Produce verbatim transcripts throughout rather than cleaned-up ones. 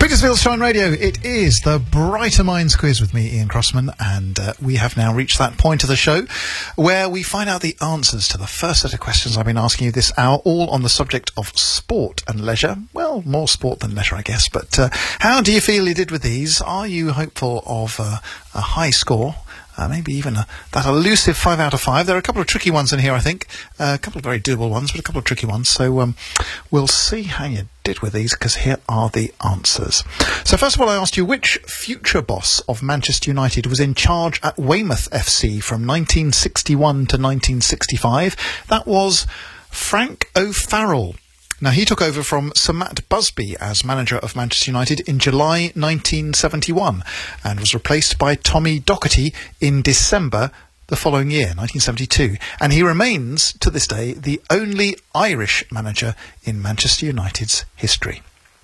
Petersfield Shine Radio, it is the Brighter Minds quiz with me, Ian Crossman, and uh, we have now reached that point of the show where we find out the answers to the first set of questions I've been asking you this hour, all on the subject of sport and leisure. Well, more sport than leisure, I guess, but uh, how do you feel you did with these? Are you hopeful of uh, a high score? Uh, maybe even a, that elusive five out of five. There are a couple of tricky ones in here, I think. Uh, a couple of very doable ones, but a couple of tricky ones. So um, we'll see how you did with these, because here are the answers. So first of all, I asked you which future boss of Manchester United was in charge at Weymouth F C from nineteen sixty-one to nineteen sixty-five. That was Frank O'Farrell. Now, he took over from Sir Matt Busby as manager of Manchester United in July nineteen seventy-one and was replaced by Tommy Docherty in December the following year, nineteen seventy-two. And he remains, to this day, the only Irish manager in Manchester United's history.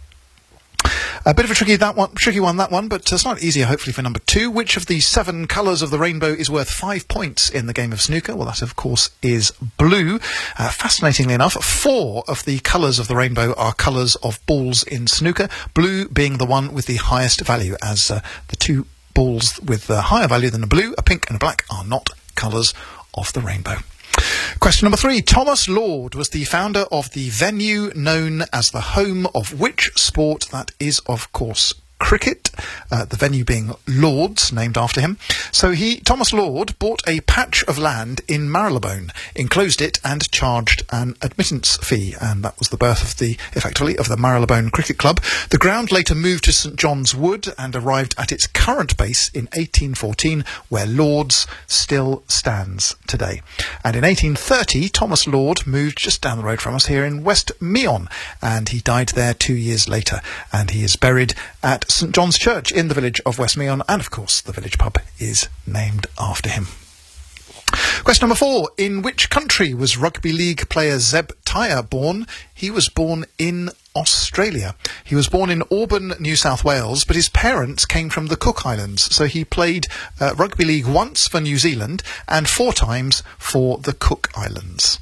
A bit of a tricky that one, tricky one, that one, but it's not easier, hopefully, for number two. Which of the seven colours of the rainbow is worth five points in the game of snooker? Well, that, of course, is blue. Uh, fascinatingly enough, four of the colours of the rainbow are colours of balls in snooker, blue being the one with the highest value, as uh, the two balls with a higher value than a blue, a pink and a black, are not colours of the rainbow. Question number three. Thomas Lord was the founder of the venue known as the home of which sport? That is, of course, cricket, uh, the venue being Lord's, named after him. So he, Thomas Lord, bought a patch of land in Marylebone, enclosed it and charged an admittance fee, and that was the birth of the, effectively, of the Marylebone Cricket Club. The ground later moved to St John's Wood and arrived at its current base in eighteen fourteen, where Lord's still stands today. And in eighteen thirty, Thomas Lord moved just down the road from us here in West Meon, and he died there two years later, and he is buried at St John's Church in the village of West Meon, and of course the village pub is named after him. Question number four. In which country was rugby league player Zeb Tyre born? He was born in Australia. He was born in Auburn, New South Wales, but his parents came from the Cook Islands, so he played uh, rugby league once for New Zealand and four times for the Cook Islands.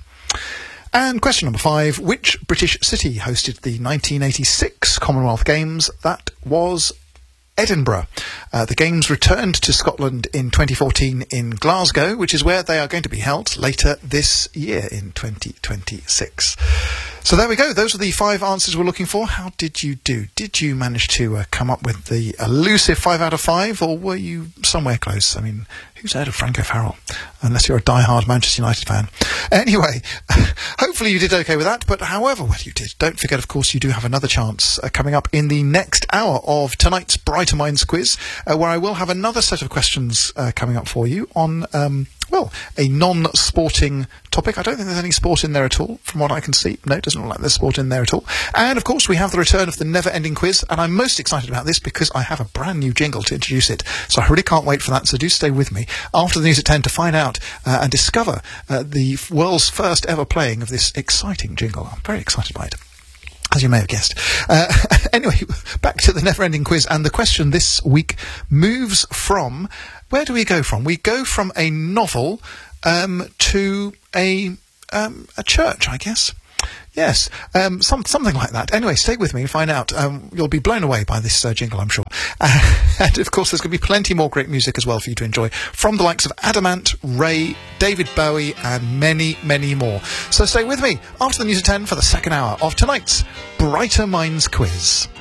And question number five. Which British city hosted the nineteen eighty-six Commonwealth Games? That was Edinburgh. Uh, the Games returned to Scotland in twenty fourteen in Glasgow, which is where they are going to be held later this year in twenty twenty-six. So there we go. Those are the five answers we're looking for. How did you do? Did you manage to uh, come up with the elusive five out of five, or were you somewhere close? I mean, who's heard of Frank O'Farrell? Unless you're a die-hard Manchester United fan. Anyway, hopefully you did okay with that, but however well you did, don't forget, of course, you do have another chance uh, coming up in the next hour of tonight's Brighter Minds quiz, uh, where I will have another set of questions uh, coming up for you on, um, well, a non-sporting topic. I don't think there's any sport in there at all, from what I can see. No, it doesn't look like there's sport in there at all. And, of course, we have the return of the never-ending quiz, and I'm most excited about this because I have a brand new jingle to introduce it, so I really can't wait for that, so do stay with me after the news at ten to find out uh, and discover uh, the world's first ever playing of this exciting jingle. I'm very excited by it, as you may have guessed. Uh, anyway, back to the never-ending quiz, and the question this week moves from... Where do we go from? We go from a novel um, to a um, a church, I guess. Yes, um, some, something like that. Anyway, stay with me and find out. Um, you'll be blown away by this uh, jingle, I'm sure. Uh, and, of course, there's going to be plenty more great music as well for you to enjoy from the likes of Adamant, Ray, David Bowie, and many, many more. So stay with me after the news at ten for the second hour of tonight's Brighter Minds quiz.